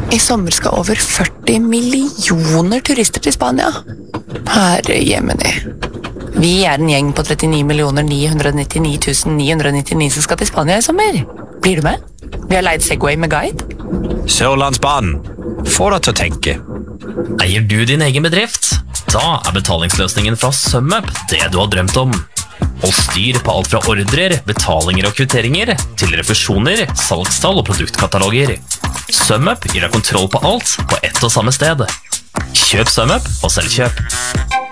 I sommer skal over 40 millioner turister til Spania. Herre jemeni. Vi den gjeng på 39 999 som skal til Spania I sommer. Blir du med? Vi har leid Segway med guide. Sørlandsbanen. Få deg til å tenke. Eier du din egen bedrift? Da betalingsløsningen fra SumUp det du har drømt om. Og styr på alt fra ordrer, betalinger og kvitteringer til refusjoner, salgstall og produktkataloger. SumUp gir deg kontroll på alt på ett og samme sted. Kjøp SumUp og selv kjøp.